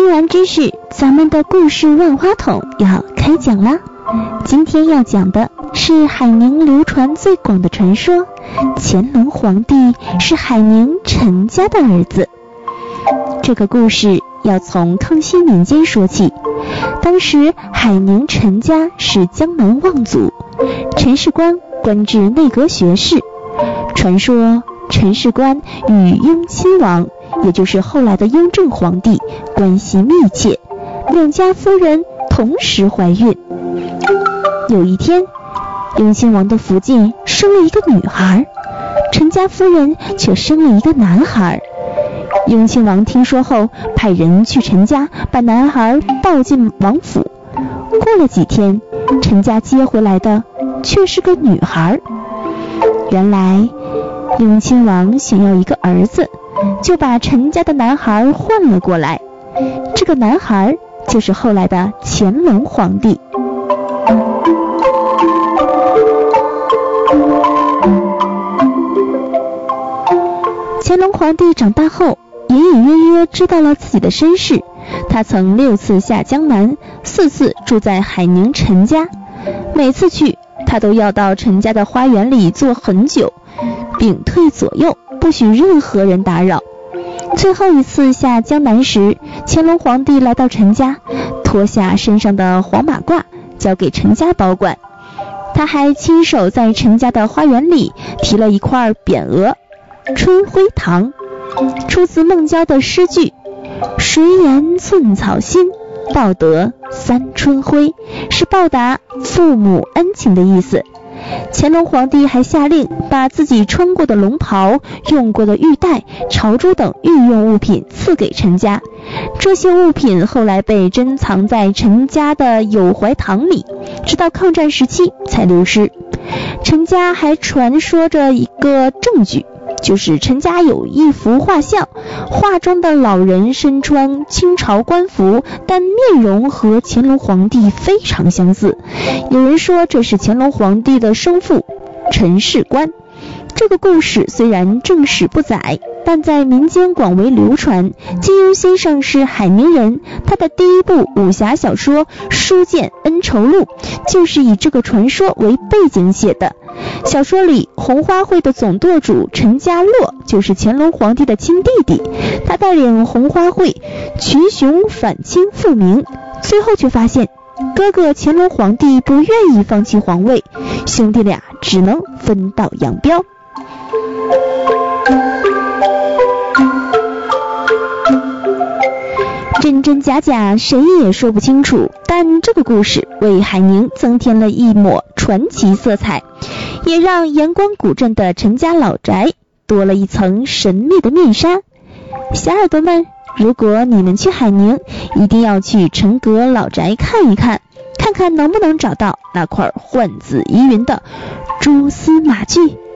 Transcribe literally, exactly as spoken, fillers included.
听完知识，咱们的故事万花筒要开讲啦。今天要讲的是海宁流传最广的传说，乾隆皇帝是海宁陈家的儿子。这个故事要从康熙年间说起，当时海宁陈家是江南望族，陈士官官至内阁学士。传说陈士官与雍亲王，也就是后来的雍正皇帝关系密切，两家夫人同时怀孕。有一天，雍亲王的福晋生了一个女孩，陈家夫人却生了一个男孩。雍亲王听说后，派人去陈家把男孩抱进王府。过了几天，陈家接回来的却是个女孩。原来雍亲王想要一个儿子，就把陈家的男孩换了过来。这个男孩就是后来的乾隆皇帝。乾隆皇帝长大后，隐隐约约知道了自己的身世。他曾六次下江南，四次住在海宁陈家。每次去，他都要到陈家的花园里坐很久，屏退左右，不许任何人打扰。最后一次下江南时，乾隆皇帝来到陈家，脱下身上的黄马褂，交给陈家保管。他还亲手在陈家的花园里提了一块匾额春晖堂，出自孟郊的诗句：谁言寸草心，报得三春晖，是报答父母恩情的意思。乾隆皇帝还下令把自己穿过的龙袍、用过的玉带、朝珠等御用物品赐给陈家。这些物品后来被珍藏在陈家的友怀堂里，直到抗战时期才流失。陈家还传说着一个证据，就是陈家有一幅画像，画中的老人身穿清朝官服，但面容和乾隆皇帝非常相似。有人说这是乾隆皇帝的生父陈士官。这个故事虽然正史不载，但在民间广为流传。金庸先生是海宁人，他的第一部武侠小说《书剑恩仇录》就是以这个传说为背景写的。小说里红花会的总舵主陈家洛就是乾隆皇帝的亲弟弟，他带领红花会群雄反清复明，最后却发现哥哥乾隆皇帝不愿意放弃皇位，兄弟俩只能分道扬镳。真真假假谁也说不清楚，但这个故事为海宁增添了一抹传奇色彩，也让盐官古镇的陈家老宅多了一层神秘的面纱。小耳朵们，如果你们去海宁，一定要去陈阁老宅看一看，看看能不能找到那块幻紫疑云的蛛丝马迹。